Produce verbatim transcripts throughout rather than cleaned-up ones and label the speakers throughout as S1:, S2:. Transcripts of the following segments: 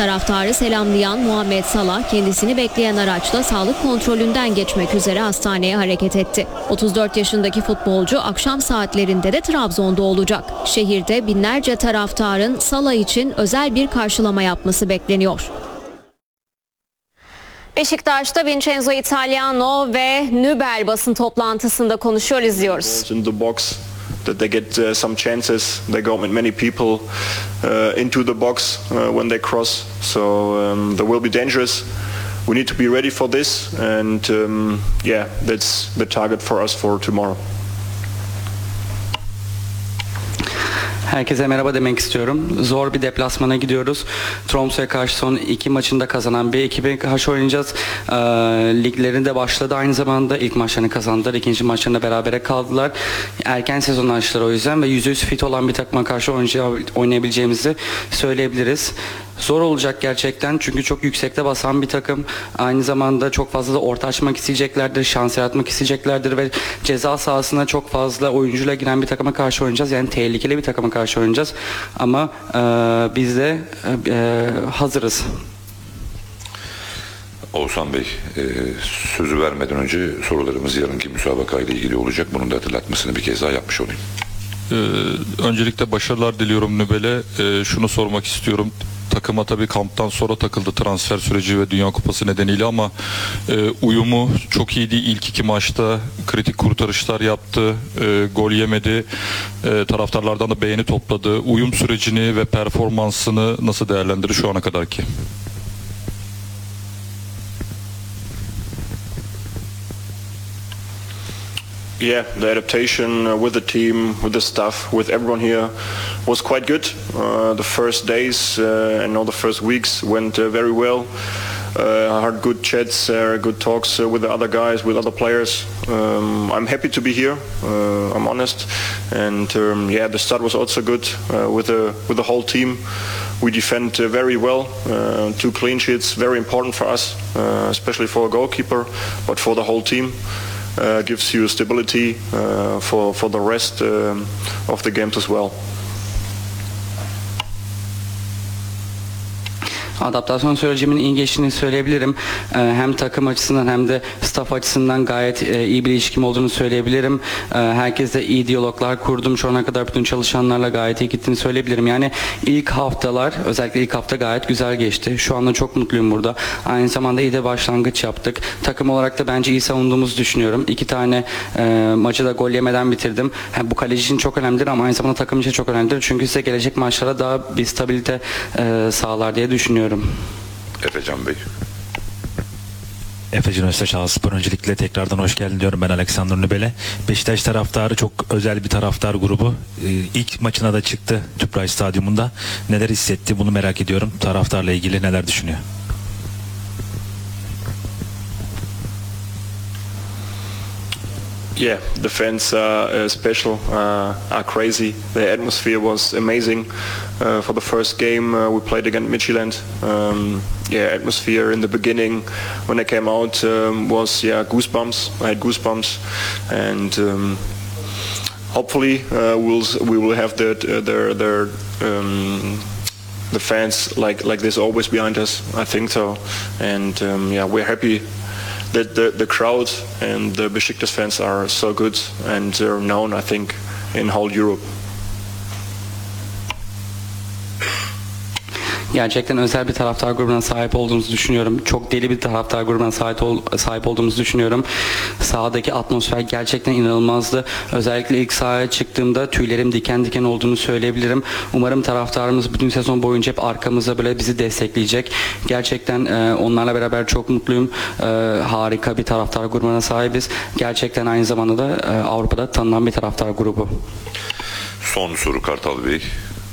S1: Taraftarı selamlayan Muhammed Salah kendisini bekleyen araçla sağlık kontrolünden geçmek üzere hastaneye hareket etti. otuz dört yaşındaki futbolcu akşam saatlerinde de Trabzon'da olacak. Şehirde binlerce taraftarın Salah için özel bir karşılama yapması bekleniyor. Beşiktaş'ta Vincenzo Italiano ve Nübel basın toplantısında konuşuyor, izliyoruz.
S2: That they get uh, some chances. They go with many people uh, into the box uh, when they cross. So um, they will be dangerous. We need to be ready for this, and um, yeah, that's the target for us for tomorrow.
S3: Herkese merhaba demek istiyorum. Zor bir deplasmana gidiyoruz. Tromsø'ya karşı son iki maçında kazanan bir ekibe karşı oynayacağız. Ee, liglerinde başladı aynı zamanda. İlk maçlarını kazandılar. İkinci maçlarında berabere kaldılar. Erken sezon açtılar o yüzden ve yüzde yüz fit olan bir takıma karşı oynayabileceğimizi söyleyebiliriz. Zor olacak gerçekten çünkü çok yüksekte basan bir takım. Aynı zamanda çok fazla da orta açmak isteyeceklerdir, şans yaratmak isteyeceklerdir ve ceza sahasına çok fazla oyuncuyla giren bir takıma karşı oynayacağız. Yani tehlikeli bir takıma karşı oynayacağız. Ama e, biz de e, hazırız.
S4: Oğuzhan Bey, e, sözü vermeden önce sorularımız yarınki müsabaka ile ilgili olacak. Bunun da hatırlatmasını bir kez daha yapmış olayım.
S5: Ee, öncelikle başarılar diliyorum Nübel'e. Ee, şunu sormak istiyorum. Takıma tabii kamptan sonra takıldı transfer süreci ve Dünya Kupası nedeniyle ama e, uyumu çok iyiydi. İlk iki maçta kritik kurtarışlar yaptı, e, gol yemedi, e, taraftarlardan da beğeni topladı. Uyum sürecini ve performansını nasıl değerlendirir şu ana kadar ki?
S2: Yeah, the adaptation uh, with the team, with the staff, with everyone here was quite good. Uh, the first days uh, and all the first weeks went uh, very well. Uh, I had good chats, uh, good talks uh, with the other guys, with other players. Um, I'm happy to be here. Uh, I'm honest, and um, yeah, the start was also good uh, with the with the whole team. We defend uh, very well. Uh, two clean sheets, very important for us, uh, especially for a goalkeeper, but for the whole team. Uh, gives you stability uh, for for the rest um, of the games as well.
S3: Adaptasyon sürecimin iyi geçtiğini söyleyebilirim. Hem takım açısından hem de staff açısından gayet iyi bir ilişkim olduğunu söyleyebilirim. Herkesle iyi diyaloglar kurdum. Şu ana kadar bütün çalışanlarla gayet iyi gittiğini söyleyebilirim. Yani ilk haftalar, özellikle ilk hafta gayet güzel geçti. Şu anda çok mutluyum burada. Aynı zamanda iyi de başlangıç yaptık. Takım olarak da bence iyi savunduğumuzu düşünüyorum. İki tane e, maçı da gol yemeden bitirdim. Hem bu kaleci için çok önemlidir ama aynı zamanda takım için çok önemlidir. Çünkü size gelecek maçlara daha bir stabilite e, sağlar diye düşünüyorum.
S4: Efecan Bey.
S6: Efecan Öztaş, Ağaspor. Öncelikle tekrardan hoş geldin diyorum ben Alexander Nübel'e. Beşiktaş taraftarı çok özel bir taraftar grubu. Ee, ilk maçına da çıktı Tüpraş Stadyumunda. Neler hissetti bunu merak ediyorum. Taraftarla ilgili neler düşünüyor?
S2: Yeah, the fans are uh, special, uh, are crazy. The atmosphere was amazing. Uh, for the first game uh, we played against Midtjylland. Um, yeah, atmosphere in the beginning when I came out um, was yeah goosebumps. I had goosebumps, and um, hopefully uh, we'll we will have the their their um, the fans like like this always behind us. I think so, and um, yeah, we're happy that the, the crowd and the Besiktas fans are so good and they're known, I think, in whole Europe.
S3: Gerçekten özel bir taraftar grubuna sahip olduğumuzu düşünüyorum. Çok deli bir taraftar grubuna sahip, ol, sahip olduğumuzu düşünüyorum. Sahadaki atmosfer gerçekten inanılmazdı. Özellikle ilk sahaya çıktığımda tüylerim diken diken olduğunu söyleyebilirim. Umarım taraftarımız bütün sezon boyunca hep arkamızda böyle bizi destekleyecek. Gerçekten e, onlarla beraber çok mutluyum. E, harika bir taraftar grubuna sahibiz. Gerçekten aynı zamanda da e, Avrupa'da tanınan bir taraftar grubu.
S4: Son soru Kartal Bey.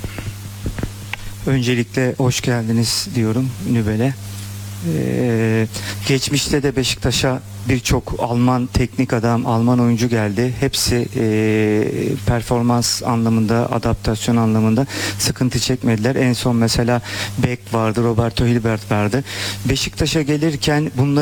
S7: Öncelikle hoş geldiniz diyorum Nübel'e. Ee, geçmişte de Beşiktaş'a birçok Alman teknik adam, Alman oyuncu geldi. Hepsi e, performans anlamında, adaptasyon anlamında sıkıntı çekmediler. En son mesela Beck vardı, Roberto Hilbert vardı. Beşiktaş'a gelirken bunları